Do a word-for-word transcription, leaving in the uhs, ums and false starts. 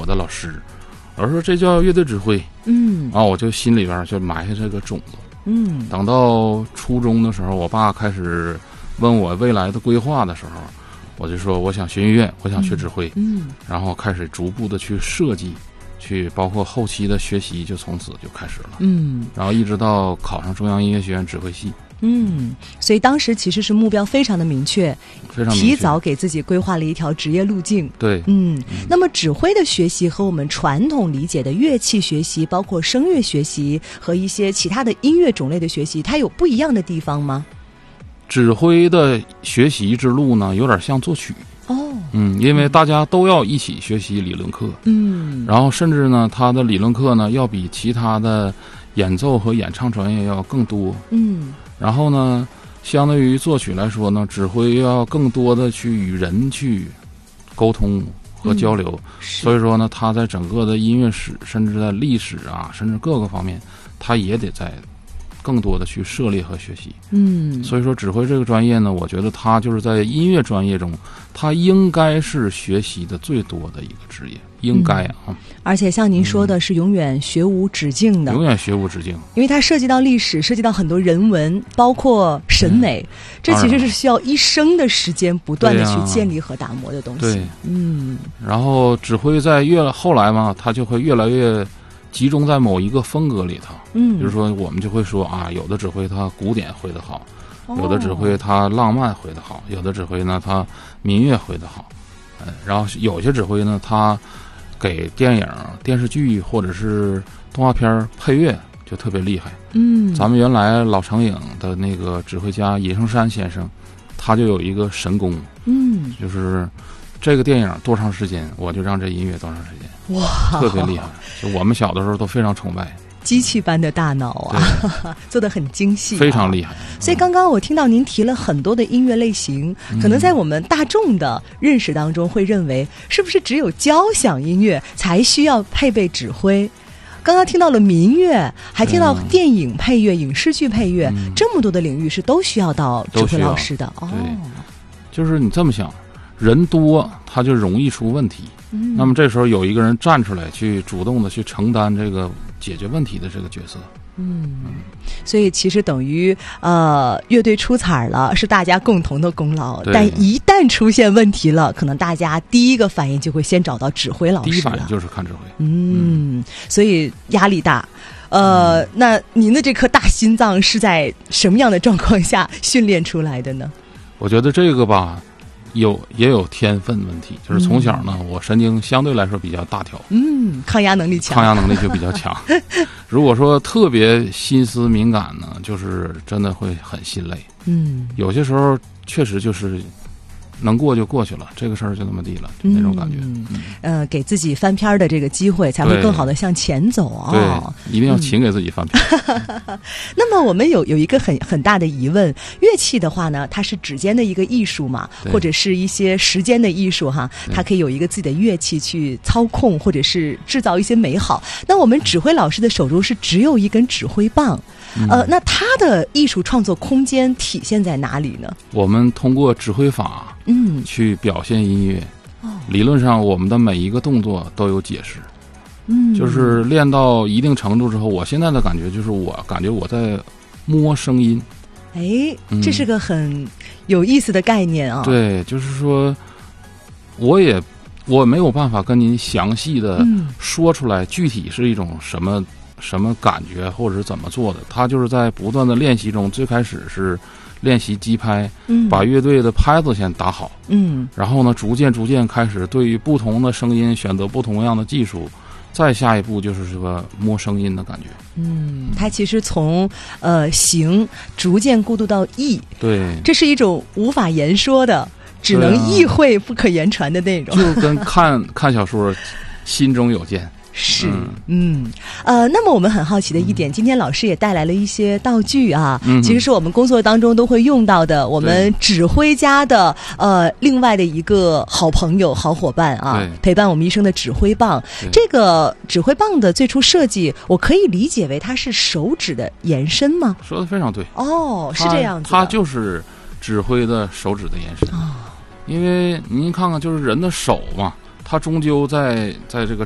的老师，老师说这叫乐队指挥， 嗯， 然后我就心里边就埋下这个种子。 嗯， 等到初中的时候，我爸开始问我未来的规划的时候，我就说我想学音乐，我想学指挥， 嗯， 然后开始逐步的去设计，去包括后期的学习，就从此就开始了， 嗯， 然后一直到考上中央音乐学院指挥系。 嗯，所以当时其实是目标非常的明确， 非常明确提早给自己规划了一条职业路径。 对， 嗯，那么指挥的学习和我们传统理解的乐器学习，包括声乐学习和一些其他的音乐种类的学习，它有不一样的地方吗？ 指挥的学习之路呢，有点像作曲。 哦， 嗯，因为大家都要一起学习理论课， 嗯， 然后甚至呢，他的理论课呢要比其他的演奏和演唱专业要更多， 嗯， 然后呢，相对于作曲来说呢，指挥要更多的去与人去沟通和交流， 嗯、 所以说呢，他在整个的音乐史，甚至在历史啊，甚至各个方面，他也得在更多的去涉猎和学习。 嗯， 所以说指挥这个专业呢，我觉得它就是在音乐专业中，它应该是学习的最多的一个职业，应该啊。 嗯、而且像您说的是永远学无止境的， 永远学无止境， 因为它涉及到历史，涉及到很多人文，包括审美，嗯、这其实是需要一生的时间不断的去建立和打磨的东西。 对， 嗯。 然后指挥在越后来嘛，它就会越来越集中在某一个风格里头，嗯，比如说我们就会说啊，有的指挥他古典会得好，哦、有的指挥他浪漫会得好，有的指挥呢他民乐会得好，嗯，然后有些指挥呢他给电影、电视剧或者是动画片配乐就特别厉害， 嗯， 咱们原来老成影的那个指挥家尹声山先生，他就有一个神功，嗯，就是这个电影多长时间，我就让这音乐多长时间， 哇， 特别厉害。就我们小的时候都非常崇拜， 机器般的大脑啊，做得很精细、啊， 非常厉害。 所以刚刚我听到您提了很多的音乐类型，嗯、可能在我们大众的认识当中会认为，是不是只有交响音乐才需要配备指挥？刚刚听到了民乐，还听到电影配乐、嗯、影视剧配乐、嗯，这么多的领域是都需要到指挥老师的哦。 对，就是你这么想，人多他就容易出问题。嗯、那么这时候有一个人站出来，去主动的去承担这个解决问题的这个角色。 嗯，所以其实等于呃，乐队出彩了是大家共同的功劳，但一旦出现问题了，可能大家第一个反应就会先找到指挥老师了。 第一反应就是看指挥。 嗯，嗯所以压力大。呃、嗯，那您的这颗大心脏是在什么样的状况下训练出来的呢？ 我觉得这个吧。有也有天分问题，就是从小呢、嗯，我神经相对来说比较大条， 嗯，抗压能力强， 抗压能力就比较强。如果说特别心思敏感呢，就是真的会很心累。嗯，有些时候确实就是能过就过去了，这个事儿就那么地了，就那种感觉。 嗯，呃，给自己翻篇的这个机会，才会更好的向前走啊、 哦。对，一定要勤给自己翻篇。 嗯、那么我们有有一个很很大的疑问，乐器的话呢，它是指尖的一个艺术嘛，或者是一些时间的艺术哈，它可以有一个自己的乐器去操控，或者是制造一些美好。那我们指挥老师的手中是只有一根指挥棒。嗯、呃，那他的艺术创作空间体现在哪里呢？ 我们通过指挥法，嗯，去表现音乐。哦，理论上，我们的每一个动作都有解释。嗯，就是练到一定程度之后，我现在的感觉就是，我感觉我在摸声音。 哎，这是个很有意思的概念啊。 嗯、对，就是说，我也我没有办法跟您详细的说出来，具体是一种什么。什么感觉或者是怎么做的，他就是在不断的练习中，最开始是练习击拍，嗯，把乐队的拍子先打好，嗯，然后呢逐渐逐渐开始对于不同的声音选择不同样的技术，再下一步就是这个摸声音的感觉。 嗯，他其实从呃形逐渐过渡到意， 对，这是一种无法言说的，只能意会不可言传的内容， 啊、就跟看看小说心中有见。 是，嗯，呃，那么我们很好奇的一点，嗯、今天老师也带来了一些道具啊，嗯、其实是我们工作当中都会用到的，我们指挥家的呃另外的一个好朋友、好伙伴啊，陪伴我们一生的指挥棒。这个指挥棒的最初设计，我可以理解为它是手指的延伸吗？ 说得非常对。 哦，是这样子的。 它就是指挥的手指的延伸。哦，因为您看看，就是人的手嘛。它终究在在这个